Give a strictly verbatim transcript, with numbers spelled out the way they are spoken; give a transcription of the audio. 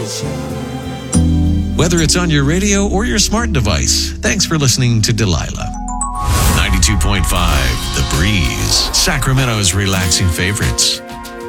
Whether it's on your radio or your smart device, thanks for listening to Delilah. ninety-two point five The Breeze, Sacramento's relaxing favorites.